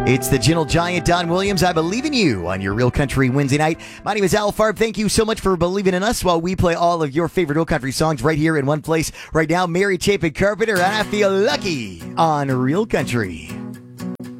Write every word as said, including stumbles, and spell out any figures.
It's the gentle giant Don Williams. I believe in you on your Real Country Wednesday night. My name is Al Farb. Thank you so much for believing in us while we play all of your favorite Real Country songs right here in one place right now. Mary Chapin Carpenter, and I Feel Lucky on Real Country.